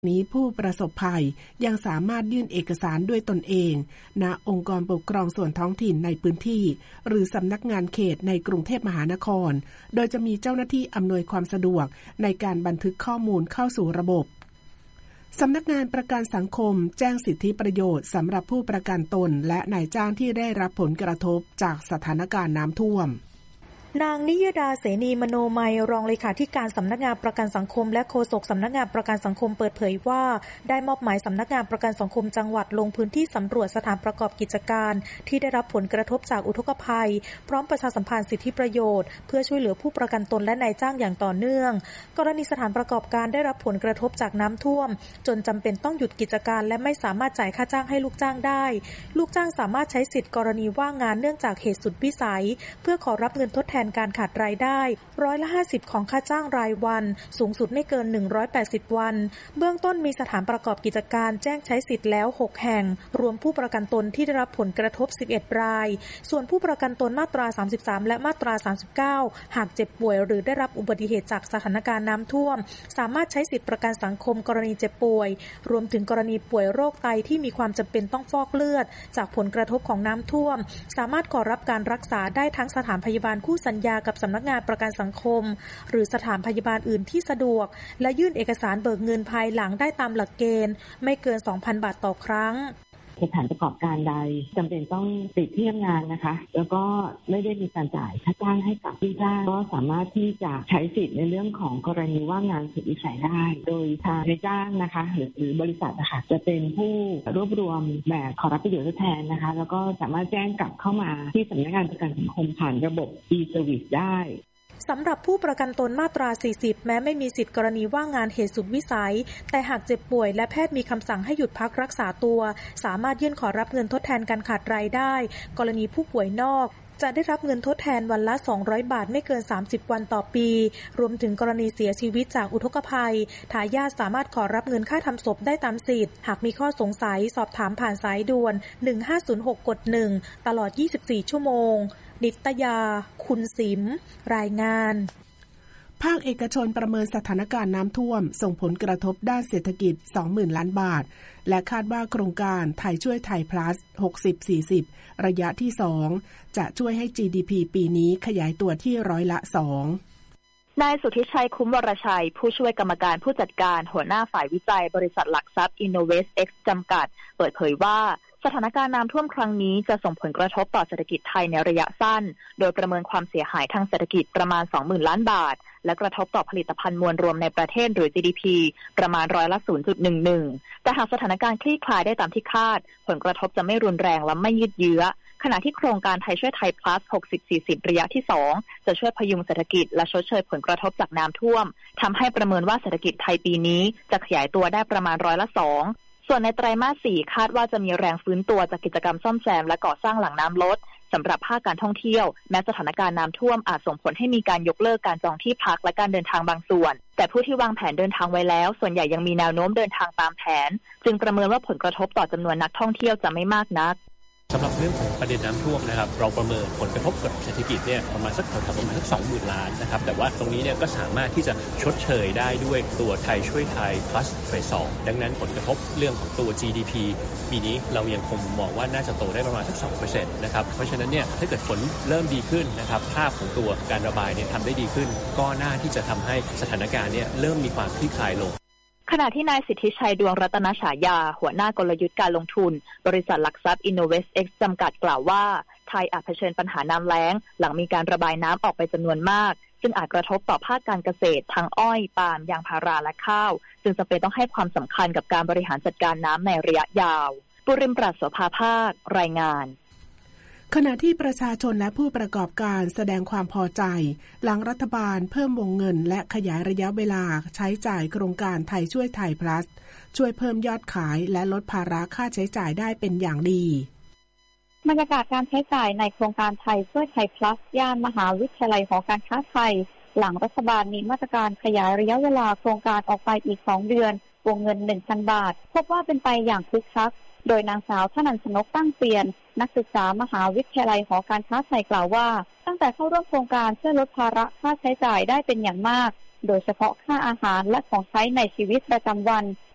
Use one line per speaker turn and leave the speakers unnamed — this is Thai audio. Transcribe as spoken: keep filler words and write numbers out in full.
นี้ผู้ประสบภัยยังสามารถยื่นเอกสารด้วยตนเองณองค์กรปกครองส่วนท้องถิ่นในพื้นที่หรือสำนักงานเขตในกรุงเทพมหานครโดยจะมีเจ้าหน้าที่อำนวยความสะดวกในการบันทึกข้อมูลเข้าสู่ระบบสำนักงานประกันสังคมแจ้งสิทธิประโยชน์สำหรับผู้ประกันตนและนายจ้างที่ได้รับผลกระทบจากสถานการณ์น้ำท่วม
นางนิยดาเสนีมโนมัยรองเลขาธิการสำนักงานประกันสังคมและโฆษกสำนักงานประกันสังคมเปิดเผยว่าได้มอบหมายสำนักงานประกันสังคมจังหวัดลงพื้นที่สำรวจสถานประกอบกิจการที่ได้รับผลกระทบจากอุทกภัยพร้อมประชาสัมพันธ์สิทธิประโยชน์เพื่อช่วยเหลือผู้ประกันตนและนายจ้างอย่างต่อเนื่องกรณีสถานประกอบการได้รับผลกระทบจากน้ำท่วมจนจำเป็นต้องหยุดกิจการและไม่สามารถจ่ายค่าจ้างให้ลูกจ้างได้ลูกจ้างสามารถใช้สิทธิกรณีว่างงานเนื่องจากเหตุสุดวิสัยเพื่อขอรับเงินทดแทนการขาดรายได้ร้อยละห้าสิบของค่าจ้างรายวันสูงสุดไม่เกินหนึ่งร้อยแปดสิบวันเบื้องต้นมีสถานประกอบกิจการแจ้งใช้สิทธิ์แล้วหกแห่งรวมผู้ประกันตนที่ได้รับผลกระทบสิบเอ็ดรายส่วนผู้ประกันตนมาตราสามสิบสามและมาตราสามสิบเก้าหากเจ็บป่วยหรือได้รับอุบัติเหตุจากสถานการณ์น้ำท่วมสามารถใช้สิทธิประกันสังคมกรณีเจ็บป่วยรวมถึงกรณีป่วยโรคไตที่มีความจำเป็นต้องฟอกเลือดจากผลกระทบของน้ำท่วมสามารถขอรับการรักษาได้ทั้งสถานพยาบาลคู่สัญญากับสำนักงานประกันสังคมหรือสถานพยาบาลอื่นที่สะดวกและยื่นเอกสารเบิกเงินภายหลังได้ตามหลักเกณฑ์ไม่เกิน สองพัน บาทต่อครั้ง
สถานประกอบการใดจำเป็นต้องติดที่ทำงานนะคะแล้วก็ไม่ได้มีการจ่ายค่าจ้างให้กับผู้จ้างก็สามารถที่จะใช้สิทธิ์ในเรื่องของกรณีว่างงานสุดวิสัยได้โดยทางนายจ้างนะคะหรือหรือบริษัทนะคะจะเป็นผู้รวบรวมแบบขอรับประโยชน์ทดแทนนะคะแล้วก็สามารถแจ้งกลับเข้ามาที่สำนักงานประกันสังคมผ่านระบบ e-service ได้
สำหรับผู้ประกันตนมาตราสี่สิบแม้ไม่มีสิทธิกรณีว่างงานเหตุสุดวิสัยแต่หากเจ็บป่วยและแพทย์มีคำสั่งให้หยุดพักรักษาตัวสามารถยื่นขอรับเงินทดแทนการขาดรายได้กรณีผู้ป่วยนอกจะได้รับเงินทดแทนวันละสองร้อยบาทไม่เกินสามสิบวันต่อปีรวมถึงกรณีเสียชีวิตจากอุทกภัยทายาทสามารถขอรับเงินค่าทำศพได้ตามสิทธิ์หากมีข้อสงสัยสอบถามผ่านสายด่วนหนึ่งห้าศูนย์หกกดหนึ่งตลอดยี่สิบสี่ชั่วโมงนิตยาคุณสิมรายงาน
ภาคเอกชนประเมินสถานการณ์น้ำท่วมส่งผลกระทบด้านเศรษฐกิจ สองหมื่น ล้านบาทและคาดว่าโครงการไทยช่วยไทย plus หกสิบ สี่สิบ ระยะที่ สอง จะช่วยให้ จี ดี พี ปีนี้ขยายตัวที่ร้อยละ สอง
นายสุทธิชัยคุ้มวรชัยผู้ช่วยกรรมการผู้จัดการหัวหน้าฝ่ายวิจัยบริษัทหลักทรัพย์ InnovestX จำกัดเปิดเผยว่าสถานการณ์น้ำท่วมครั้งนี้จะส่งผลกระทบต่อเศรษฐกิจไทยในระยะสั้นโดยประเมินความเสียหายทางเศรษฐกิจประมาณ สองหมื่น ล้านบาทและกระทบต่อผลิตภัณฑ์มวลรวมในประเทศหรือ จี ดี พี ประมาณร้อยละ ศูนย์จุดหนึ่งหนึ่ง แต่หากสถานการณ์คลี่คลายได้ตามที่คาดผลกระทบจะไม่รุนแรงและไม่ยืดเยื้อขณะที่โครงการไทยช่วยไทย plus หกสิบ สี่สิบ ระยะที่ สอง จะช่วยพยุงเศรษฐกิจและชดเชยผลกระทบจากน้ำท่วมทำให้ประเมินว่าเศรษฐกิจไทยปีนี้จะขยายตัวได้ประมาณร้อยละ สองส่วนในไตรมาส สี่คาดว่าจะมีแรงฟื้นตัวจากกิจกรรมซ่อมแซมและก่อสร้างหลังน้ำลดสำหรับภาคการท่องเที่ยวแม้สถานการณ์น้ำท่วมอาจส่งผลให้มีการยกเลิกการจองที่พักและการเดินทางบางส่วนแต่ผู้ที่วางแผนเดินทางไว้แล้วส่วนใหญ่ยังมีแนวโน้มเดินทางตามแผนจึงประเมินว่าผลกระทบต่อจำนวนนักท่องเที่ยวจะไม่มากนัก
สำหรับเรื่องของประเด็นน้ำท่วมนะครับเราประเมินผลกระทบกับเศรษฐกิจเนี่ยประมาณสักแถวๆประมาณสัก สองหมื่น ล้านนะครับแต่ว่าตรงนี้เนี่ยก็สามารถที่จะชดเชยได้ด้วยตัวไทยช่วยไทย plus เฟส สองดังนั้นผลกระทบเรื่องของตัว จี ดี พี ปีนี้เรายังคงมองว่าน่าจะโตได้ประมาณสัก สองเปอร์เซ็นต์ นะครับเพราะฉะนั้นเนี่ยถ้าเกิดฝนเริ่มดีขึ้นนะครับภาพของตัวการระบายเนี่ยทำได้ดีขึ้นก็น่าที่จะทำให้สถานการณ์เนี่ยเริ่มมีความคลี่คลายลง
ขณะที่นายสิทธิชัยดวงรัตนฉายาหัวหน้ากลยุทธ์การลงทุนบริษัทหลักทรัพย์ InnovestX จำกัดกล่าวว่าไทยอาจเผชิญปัญหาน้ำแล้งหลังมีการระบายน้ำออกไปจำนวนมากซึ่งอาจกระทบต่อภาคการเกษตรทั้งอ้อยปาล์มยางพาราและข้าวจึงจำเป็นต้องให้ความสำคัญกับการบริหารจัดการน้ำในระยะยาวปุริมปราศโสภาภาครายงาน
ขณะที่ประชาชนและผู้ประกอบการแสดงความพอใจหลังรัฐบาลเพิ่มวงเงินและขยายระยะเวลาใช้จ่ายโครงการไทยช่วยไทย plus ช่วยเพิ่มยอดขายและลดภาระค่าใช้จ่ายได้เป็นอย่างดี
บรรยากาศการใช้จ่ายในโครงการไทยช่วยไทย plus ย่านมหาวิทยาลัยหอการค้าไทยหลังรัฐบาลมีมาตรการขยายระยะเวลาโครงการออกไปอีกสองเดือนวงเงิน หนึ่งพัน บาทพบว่าเป็นไปอย่างคึกคักโดยนางสาวธนัญชนกตั้งเปลี่ยนนักศึกษามหาวิทยาลัยหอการค้าไทยกล่าวว่าตั้งแต่เข้าร่วมโครงการช่วยลดภาระค่าใช้จ่ายได้เป็นอย่างมากโดยเฉพาะค่าอาหารและของใช้ในชีวิตประจำวัน